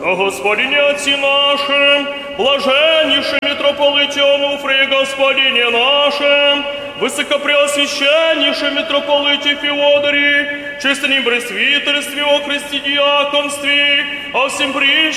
о Господине Отце нашем, блаженнейшем митрополите Онуфрии Господине нашем, высокопреосвященнейшем митрополите Феодоре, честном пресвитерстве, о Христе диаконстве, о всем прищем